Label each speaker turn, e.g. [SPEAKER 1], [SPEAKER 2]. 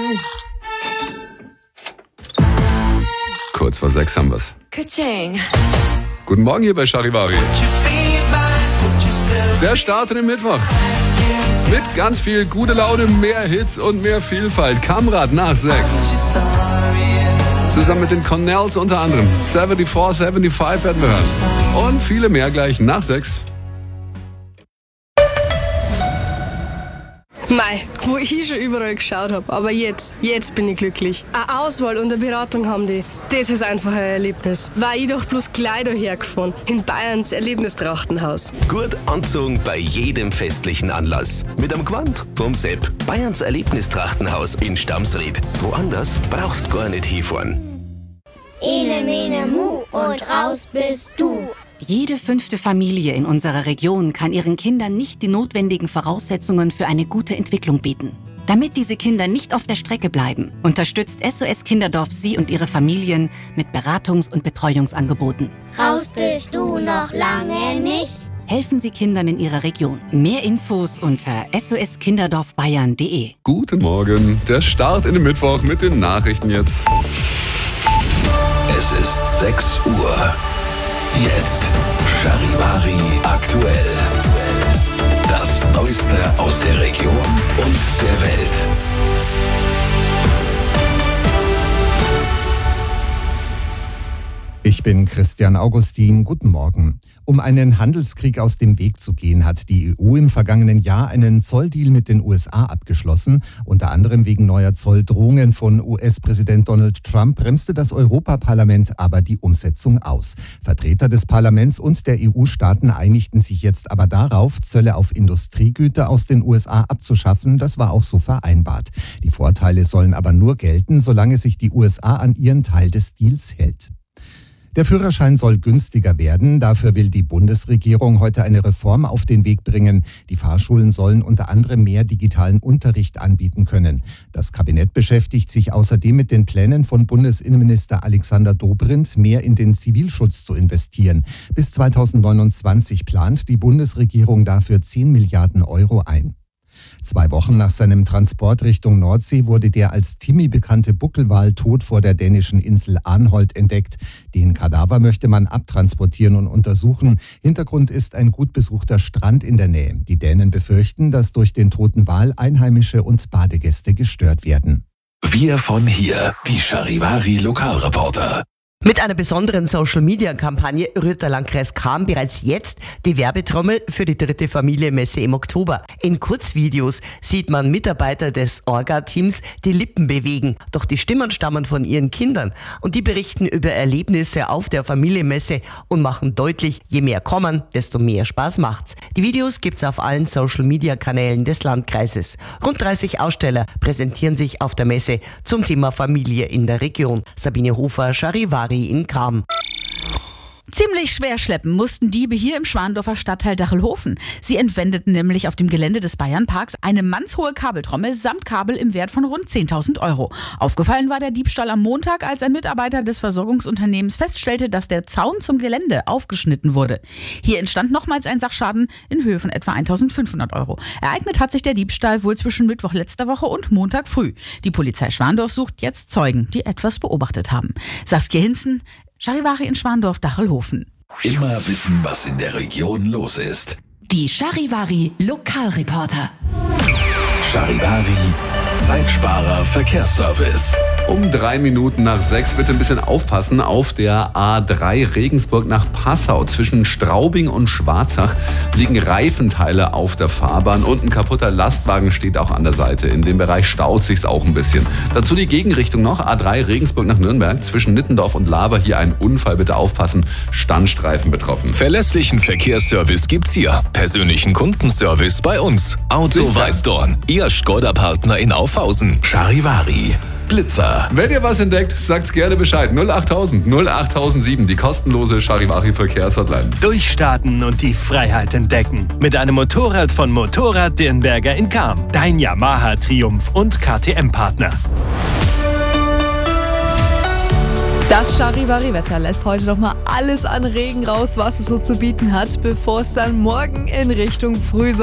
[SPEAKER 1] Kurz vor 6 haben wir's.
[SPEAKER 2] Ka-ching.
[SPEAKER 1] Guten Morgen hier bei Charivari. Der Start in den Mittwoch. Mit ganz viel gute Laune, mehr Hits und mehr Vielfalt. Kamrad nach 6. Zusammen mit den Cornells unter anderem. 74, 75 werden wir hören. Und viele mehr gleich nach 6.
[SPEAKER 3] Mei, wo ich schon überall geschaut habe, aber jetzt bin ich glücklich. Eine Auswahl und eine Beratung haben die. Das ist einfach ein Erlebnis. War ich doch bloß gleich dahergefahren. In Bayerns Erlebnistrachtenhaus.
[SPEAKER 4] Gut anzogen bei jedem festlichen Anlass. Mit am Gewand vom Sepp. Bayerns Erlebnistrachtenhaus in Stamsried. Woanders brauchst gar nicht hinfahren.
[SPEAKER 5] Ene, mene, mu und raus bist du.
[SPEAKER 6] Jede 5. Familie in unserer Region kann ihren Kindern nicht die notwendigen Voraussetzungen für eine gute Entwicklung bieten. Damit diese Kinder nicht auf der Strecke bleiben, unterstützt SOS Kinderdorf Sie und Ihre Familien mit Beratungs- und Betreuungsangeboten.
[SPEAKER 5] Raus bist du noch lange nicht.
[SPEAKER 6] Helfen Sie Kindern in Ihrer Region. Mehr Infos unter soskinderdorfbayern.de.
[SPEAKER 1] Guten Morgen. Der Start in den Mittwoch mit den Nachrichten jetzt.
[SPEAKER 4] Es ist 6 Uhr. Jetzt Charivari aktuell. Das Neueste aus der Region und der Welt.
[SPEAKER 7] Ich bin Christian Augustin. Guten Morgen. Um einen Handelskrieg aus dem Weg zu gehen, hat die EU im vergangenen Jahr einen Zolldeal mit den USA abgeschlossen. Unter anderem wegen neuer Zolldrohungen von US-Präsident Donald Trump bremste das Europaparlament aber die Umsetzung aus. Vertreter des Parlaments und der EU-Staaten einigten sich jetzt aber darauf, Zölle auf Industriegüter aus den USA abzuschaffen. Das war auch so vereinbart. Die Vorteile sollen aber nur gelten, solange sich die USA an ihren Teil des Deals hält. Der Führerschein soll günstiger werden. Dafür will die Bundesregierung heute eine Reform auf den Weg bringen. Die Fahrschulen sollen unter anderem mehr digitalen Unterricht anbieten können. Das Kabinett beschäftigt sich außerdem mit den Plänen von Bundesinnenminister Alexander Dobrindt, mehr in den Zivilschutz zu investieren. Bis 2029 plant die Bundesregierung dafür 10 Milliarden Euro ein. 2 Wochen nach seinem Transport Richtung Nordsee wurde der als Timmy bekannte Buckelwal tot vor der dänischen Insel Arnholt entdeckt. Den Kadaver möchte man abtransportieren und untersuchen. Hintergrund ist ein gut besuchter Strand in der Nähe. Die Dänen befürchten, dass durch den toten Wal Einheimische und Badegäste gestört werden.
[SPEAKER 4] Wir von hier, die Charivari Lokalreporter.
[SPEAKER 8] Mit einer besonderen Social-Media-Kampagne rührt der Landkreis Cham bereits jetzt die Werbetrommel für die 3. Familienmesse im Oktober. In Kurzvideos sieht man Mitarbeiter des Orga-Teams die Lippen bewegen. Doch die Stimmen stammen von ihren Kindern und die berichten über Erlebnisse auf der Familienmesse und machen deutlich, je mehr kommen, desto mehr Spaß macht's. Die Videos gibt's auf allen Social-Media-Kanälen des Landkreises. Rund 30 Aussteller präsentieren sich auf der Messe zum Thema Familie in der Region. Sabine Hofer, Charivari in Cham.
[SPEAKER 9] Ziemlich schwer schleppen mussten Diebe hier im Schwandorfer Stadtteil Dachelhofen. Sie entwendeten nämlich auf dem Gelände des Bayernparks eine mannshohe Kabeltrommel samt Kabel im Wert von rund 10.000 Euro. Aufgefallen war der Diebstahl am Montag, als ein Mitarbeiter des Versorgungsunternehmens feststellte, dass der Zaun zum Gelände aufgeschnitten wurde. Hier entstand nochmals ein Sachschaden in Höhe von etwa 1.500 Euro. Ereignet hat sich der Diebstahl wohl zwischen Mittwoch letzter Woche und Montag früh. Die Polizei Schwandorf sucht jetzt Zeugen, die etwas beobachtet haben. Saskia Hinzen, Charivari in Schwandorf-Dachelhofen.
[SPEAKER 4] Immer wissen, was in der Region los ist.
[SPEAKER 2] Die Charivari Lokalreporter.
[SPEAKER 4] Charivari, Zeitsparer Verkehrsservice.
[SPEAKER 1] Um 3 Minuten nach 6 bitte ein bisschen aufpassen. Auf der A3 Regensburg nach Passau zwischen Straubing und Schwarzach liegen Reifenteile auf der Fahrbahn und ein kaputter Lastwagen steht auch an der Seite. In dem Bereich staut sich's auch ein bisschen. Dazu die Gegenrichtung noch, A3 Regensburg nach Nürnberg zwischen Nittendorf und Laber. Hier ein Unfall, bitte aufpassen. Standstreifen betroffen.
[SPEAKER 10] Verlässlichen Verkehrsservice gibt's hier. Persönlichen Kundenservice bei uns. Auto Weißdorn, Ihr Skoda-Partner in Aufhausen.
[SPEAKER 4] Charivari. Blitzer.
[SPEAKER 1] Wenn ihr was entdeckt, sagt's gerne Bescheid. 08000 08007, die kostenlose Charivari Verkehrshotline.
[SPEAKER 11] Durchstarten und die Freiheit entdecken. Mit einem Motorrad von Motorrad Dirnberger in Cham. Dein Yamaha Triumph und KTM-Partner.
[SPEAKER 12] Das Charivari-Wetter lässt heute noch mal alles an Regen raus, was es so zu bieten hat, bevor es dann morgen in Richtung Frühsommer